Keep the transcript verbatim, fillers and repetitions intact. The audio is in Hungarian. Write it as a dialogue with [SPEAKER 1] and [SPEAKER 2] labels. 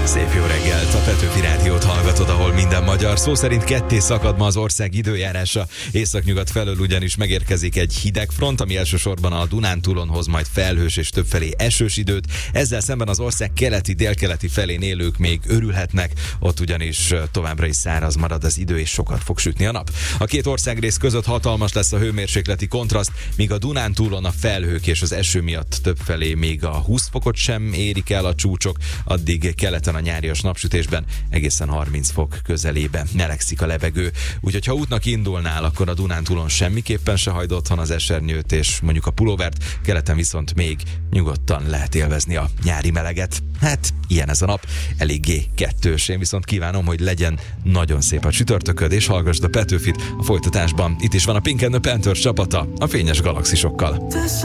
[SPEAKER 1] Szép jó reggelt, a Petőfi Rádiót hallgatod, ahol minden magyar. Szó szerint ketté szakad ma az ország időjárása. Északnyugat felől ugyanis megérkezik egy hideg front, ami elsősorban a Dunántúlon hoz majd felhős és többfelé esős időt. Ezzel szemben az ország keleti, délkeleti felén élők még örülhetnek, ott ugyanis továbbra is száraz marad az idő és sokat fog sütni a nap. A két országrész között hatalmas lesz a hőmérsékleti kontraszt, míg a Dunántúlon a felhők és az eső miatt többfelé még a húsz fokot sem érik el a csúcsok, addig keleten a nyárias napsütésben egészen harminc fok közelébe melegszik a levegő. Úgyhogy ha útnak indulnál, akkor a Dunántúlon semmiképpen se hagyd otthon az esernyőt és mondjuk a pulóvert, keleten viszont még nyugodtan lehet élvezni a nyári meleget. Hát ilyen ez a nap, eléggé kettős. Én viszont kívánom, hogy legyen nagyon szép a csütörtököd, és hallgassd a Petőfit a folytatásban. Itt is van a Pink and the Panthers csapata a fényes galaxisokkal.